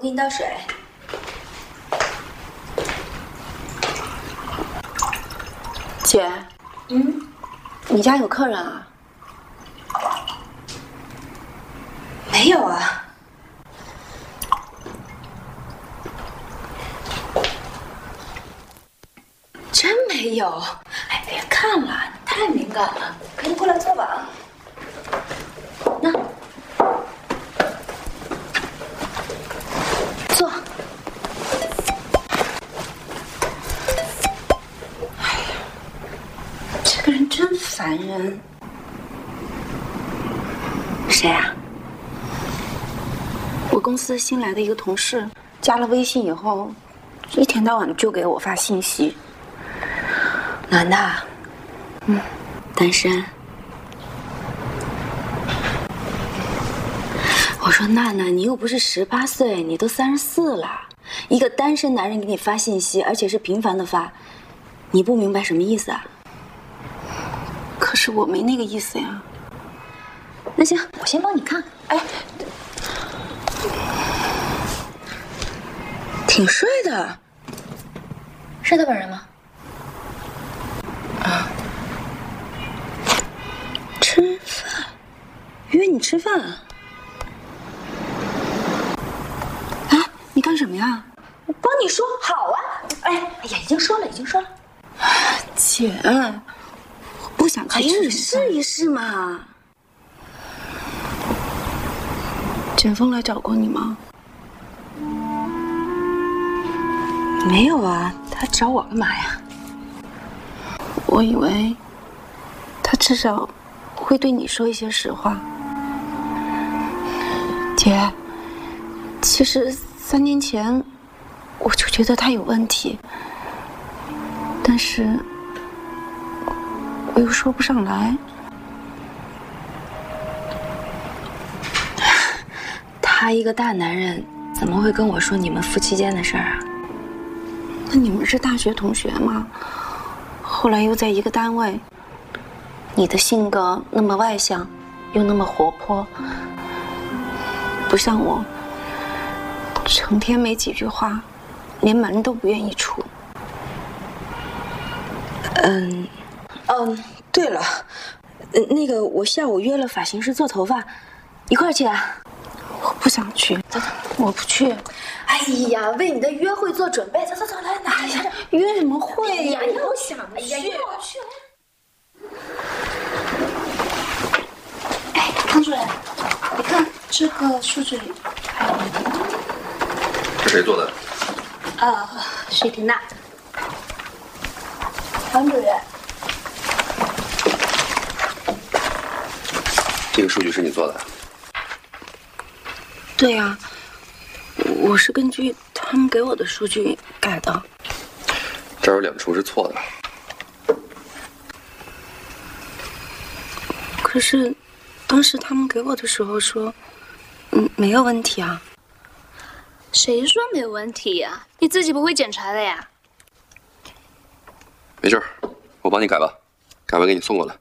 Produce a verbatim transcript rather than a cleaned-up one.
我给你倒水。 姐， 嗯， 你家有客人啊？ 没有啊。真没有。哎，别看了，你太敏感了，赶紧过来坐吧啊。那。 坐。哎呀，这个人真烦人。谁啊？ 我公司新来的一个同事，加了微信以后，一天到晚就给我发信息。 男的？ 嗯， 单身。我说娜娜，你又不是十八岁，你都三十四了，一个单身男人给你发信息，而且是频繁的发，你不明白什么意思啊？ 可是我没那个意思呀。 那行，我先帮你看。哎，挺帅的，是他本人吗？啊，吃饭，约你吃饭啊？ 你干什么呀？ 我帮你说好啊！哎，哎呀，已经说了，已经说了。 姐，我不想去。 哎呀，你试一试嘛。 简峰来找过你吗？ 没有啊，他找我干嘛呀？ 我以为他至少会对你说一些实话。姐，其实。 三年前，我就觉得他有问题，但是我又说不上来。 他一个大男人，怎么会跟我说你们夫妻间的事儿啊？ 那你们是大学同学吗？后来又在一个单位。你的性格那么外向，又那么活泼，不像我。 成天没几句话，连门都不愿意出。 嗯，嗯，对了，那个我下午约了发型师做头发，一块儿去啊？ 我不想去， 走走， 我不去。 哎呀，为你的约会做准备，走走走，来拿一下。 约什么会呀？你不想去？哎呀，你我去。哎，康主任，你看这个数据里还有你的。 是谁做的？ 啊，水婷娜。王主任， 这个数据是你做的？ 对呀、啊，我是根据他们给我的数据改的。 这儿有两处是错的。 可是，当时他们给我的时候说，嗯，没有问题啊。 谁说没问题呀？你自己不会检查的呀？ 没事，我帮你改吧，改完给你送过来。